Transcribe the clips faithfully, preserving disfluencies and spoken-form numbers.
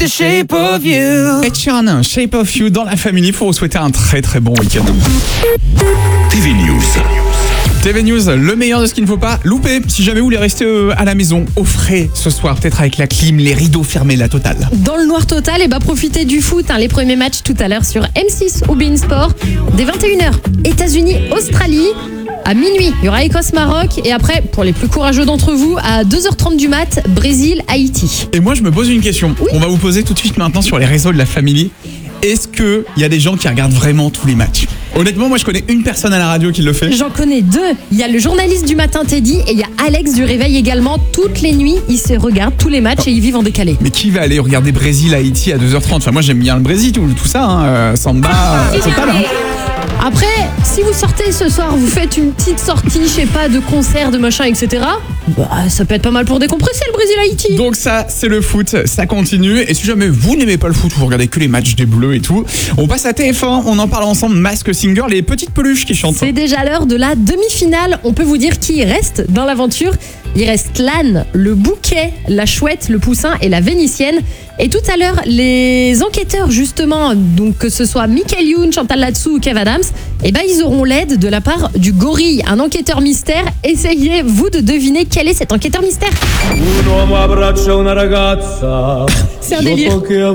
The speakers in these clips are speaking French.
The Shape of You. Ed Sheeran, Shape of You dans la famille pour vous souhaiter un très très bon week-end. T V News. T V News, le meilleur de ce qu'il ne faut pas louper. Si jamais vous voulez rester euh, à la maison, au frais ce soir, peut-être avec la clim, les rideaux fermés, la totale. Dans le noir total, et bah profitez du foot. Hein, les premiers matchs tout à l'heure sur M six ou beIN Sport. Dès vingt et une heures, États-Unis, Australie. À minuit, il y aura Écosse-Maroc. Et après, pour les plus courageux d'entre vous, à deux heures trente du mat, Brésil-Haïti. Et moi, je me pose une question. Oui. On va vous poser tout de suite maintenant sur les réseaux de la famille. Est-ce qu'il y a des gens qui regardent vraiment tous les matchs ? Honnêtement, moi je connais une personne à la radio qui le fait. J'en connais deux. Il y a le journaliste du matin Teddy et il y a Alex du réveil également. Toutes les nuits, ils se regardent tous les matchs et ils vivent en décalé. Mais qui va aller regarder Brésil-Haïti à deux heures trente ? Enfin, moi j'aime bien le Brésil, tout, tout ça, hein, euh, samba, euh, total. Hein. Après, si vous sortez ce soir, vous faites une petite sortie, je sais pas, de concert, de machin, et cetera. Bah, ça peut être pas mal pour décompresser le Brésil-Haïti. Donc ça, c'est le foot, ça continue. Et si jamais vous n'aimez pas le foot, vous regardez que les matchs des Bleus et tout, on passe à T F un, on en parle ensemble, Masked Singer, les petites peluches qui chantent. C'est déjà l'heure de la demi-finale. On peut vous dire qui reste dans l'aventure. Il reste l'âne, le bouquet, la chouette, le poussin et la vénitienne. Et tout à l'heure, les enquêteurs, justement, donc que ce soit Michael Youn, Chantal Latsou ou Kev Adams, eh ben, ils auront l'aide de la part du gorille, un enquêteur mystère. Essayez, vous, de deviner quel est cet enquêteur mystère. C'est un délire.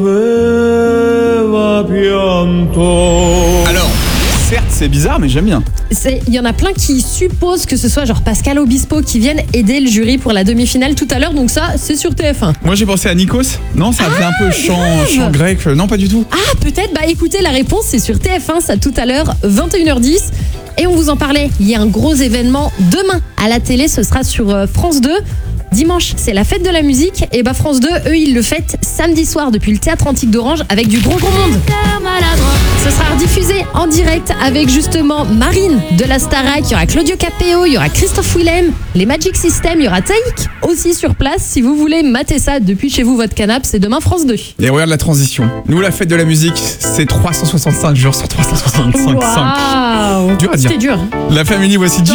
Alors, certes, c'est bizarre, mais j'aime bien. Il y en a plein qui supposent que ce soit genre Pascal Obispo qui vienne aider le jury pour la demi-finale tout à l'heure. Donc ça, c'est sur T F un. Moi, j'ai pensé à Nikos. Non, ça faisait ah, un peu chant, chant grec. Non, pas du tout. Ah, peut-être. Bah écoutez, la réponse, c'est sur T F un. Ça tout à l'heure, vingt et une heures dix. Et on vous en parlait. Il y a un gros événement demain à la télé. Ce sera sur France deux. Dimanche, c'est la fête de la musique. Et bah France deux, eux, ils le fêtent samedi soir depuis le Théâtre Antique d'Orange avec du gros gros monde. Ce sera rediffusé en direct avec justement Marine de la Starac, il y aura Claudio Capéo, il y aura Christophe Willem, les Magic System, il y aura Taïk aussi sur place. Si vous voulez mater ça depuis chez vous, votre canapé, c'est demain France deux. Et regarde la transition. Nous, la fête de la musique, c'est trois cent soixante-cinq jours sur trois cent soixante-cinq. Waouh, dur à dire. C'était dur. La famille, voici Jim